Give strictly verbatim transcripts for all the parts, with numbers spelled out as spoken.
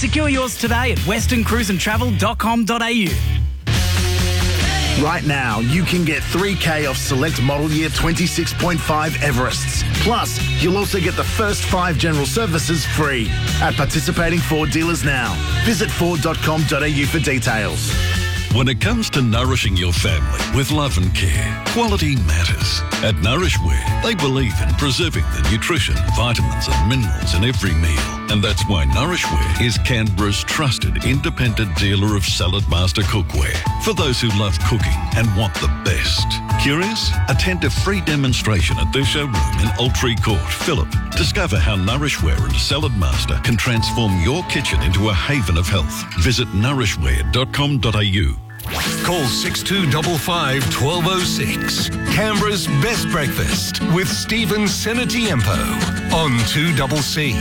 Secure yours today at western cruise and travel dot com dot a u. Right now, you can get three K off select model year twenty-six point five Everests. Plus, you'll also get the first five general services free at participating Ford dealers now. Visit ford dot com dot a u for details. When it comes to nourishing your family with love and care, quality matters. At Nourishwear, they believe in preserving the nutrition, vitamins and minerals in every meal. And that's why Nourishwear is Canberra's trusted independent dealer of Salad Master cookware for those who love cooking and want the best. Curious? Attend a free demonstration at their showroom in Altree Court, Phillip. Discover how Nourishwear and Salad Master can transform your kitchen into a haven of health. Visit nourishwear dot com dot a u. Call six two five five, one two oh six. Canberra's Best Breakfast with Stephen Senatiempo on two C C.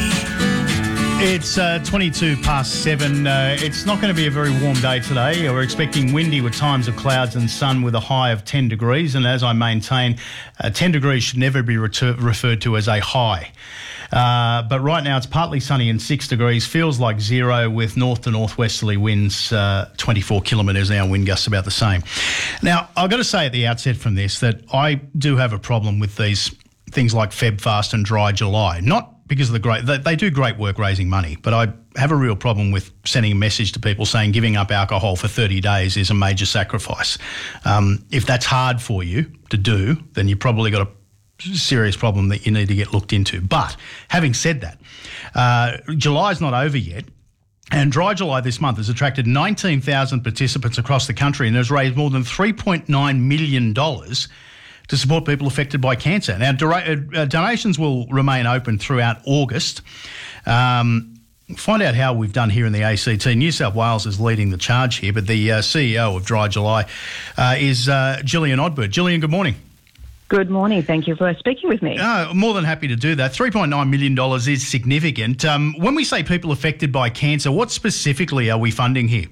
It's uh, twenty-two past seven. Uh, it's not going to be a very warm day today. We're expecting windy with times of clouds and sun with a high of ten degrees. And as I maintain, uh, ten degrees should never be retur- referred to as a high. Uh, but right now it's partly sunny and six degrees, feels like zero with north to northwesterly winds, uh, twenty-four kilometres an hour, wind gusts about the same. Now, I've got to say at the outset from this that I do have a problem with these things like Feb Fast and Dry July. Not because of the great, they, they do great work raising money, but I have a real problem with sending a message to people saying giving up alcohol for thirty days is a major sacrifice. Um, if that's hard for you to do, then you've probably got a serious problem that you need to get looked into. But having said that, uh, July's not over yet. And Dry July this month has attracted nineteen thousand participants across the country and has raised more than three point nine million dollars to support people affected by cancer. Now, dora- uh, donations will remain open throughout August. Um, find out how we've done here in the A C T. New South Wales is leading the charge here, but the uh, C E O of Dry July uh, is uh, Gillian Odbert. Gillian, good morning. Good morning. Thank you for speaking with me. Uh, more than happy to do that. three point nine million dollars is significant. Um, when we say people affected by cancer, what specifically are we funding here?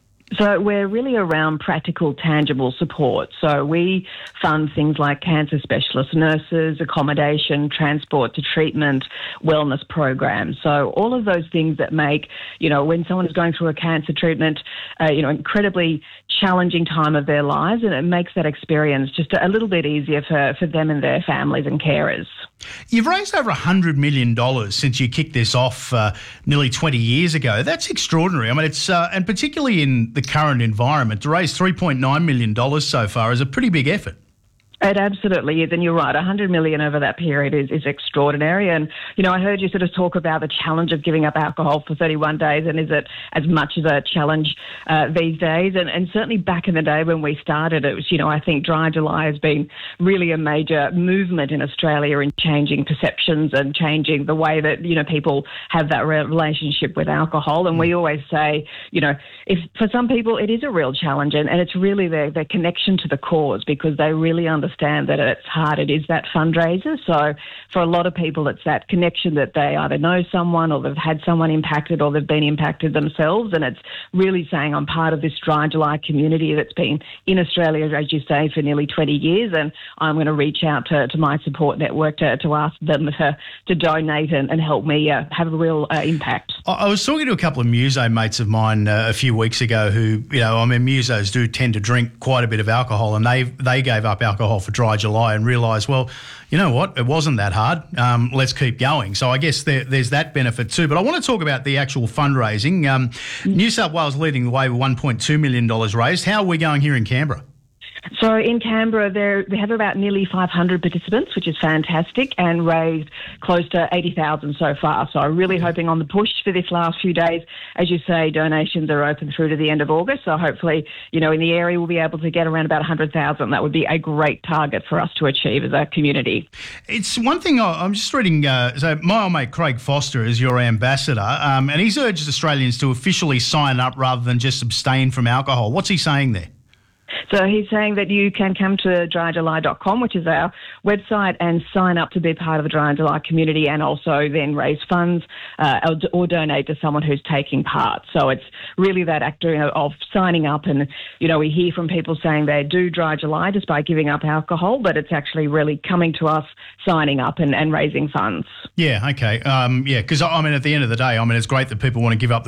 So we're really around practical, tangible support. So we fund things like cancer specialist nurses, accommodation, transport to treatment, wellness programs. So all of those things that make, you know, when someone is going through a cancer treatment, uh, you know, incredibly challenging time of their lives, and it makes that experience just a little bit easier for, for them and their families and carers. You've raised over one hundred million dollars since you kicked this off uh, nearly twenty years ago. That's extraordinary. I mean, it's uh, and particularly in the current environment, to raise three point nine million dollars so far is a pretty big effort. It absolutely is, and you're right, one hundred million dollars over that period is, is extraordinary. And, you know, I heard you sort of talk about the challenge of giving up alcohol for thirty-one days, and is it as much as a challenge uh, these days? And, and certainly back in the day when we started, it was, you know, I think Dry July has been really a major movement in Australia in changing perceptions and changing the way that, you know, people have that relationship with alcohol. And we always say, you know, if for some people it is a real challenge, and, and it's really their, their connection to the cause, because they really understand understand that it's hard. It is that fundraiser. So for a lot of people, it's that connection that they either know someone or they've had someone impacted or they've been impacted themselves. And it's really saying I'm part of this Dry July community that's been in Australia, as you say, for nearly twenty years. And I'm going to reach out to, to my support network to, to ask them to, to donate and, and help me uh, have a real uh, impact. I was talking to a couple of muso mates of mine uh, a few weeks ago who, you know, I mean, musos do tend to drink quite a bit of alcohol, and they they gave up alcohol for Dry July and realised, well, you know what, it wasn't that hard. Um, let's keep going. So I guess there, there's that benefit too. But I want to talk about the actual fundraising. Um, New South Wales leading the way with one point two million dollars raised. How are we going here in Canberra? So in Canberra, there we have about nearly five hundred participants, which is fantastic, and raised close to eighty thousand so far. So I'm really hoping on the push for this last few days. As you say, donations are open through to the end of August. So hopefully, you know, in the area, we'll be able to get around about one hundred thousand. That would be a great target for us to achieve as a community. It's one thing I'm just reading. Uh, so my old mate Craig Foster is your ambassador, um, and he's urged Australians to officially sign up rather than just abstain from alcohol. What's he saying there? So he's saying that you can come to dry july dot com, which is our website, and sign up to be part of the Dry July community, and also then raise funds uh, or, or donate to someone who's taking part. So it's really that act of signing up, and, you know, we hear from people saying they do Dry July just by giving up alcohol, but it's actually really coming to us, signing up and, and raising funds. Yeah, okay. Um, yeah, because, I mean, at the end of the day, I mean, it's great that people want to give up the